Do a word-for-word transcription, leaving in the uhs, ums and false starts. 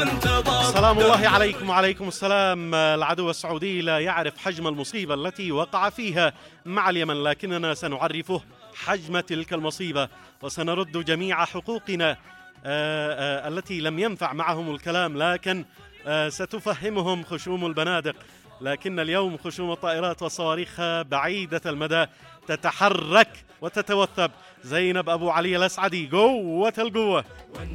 سلام الله عليكم. وعليكم السلام. العدو السعودي لا يعرف حجم المصيبة التي وقع فيها مع اليمن، لكننا سنعرفه حجم تلك المصيبة وسنرد جميع حقوقنا آآ آآ التي لم ينفع معهم الكلام، لكن ستفهمهم خشوم البنادق. لكن اليوم خشوم الطائرات والصواريخ بعيدة المدى تتحرك وتتوثب. زينب أبو علي الأسعدي، قوة القوة.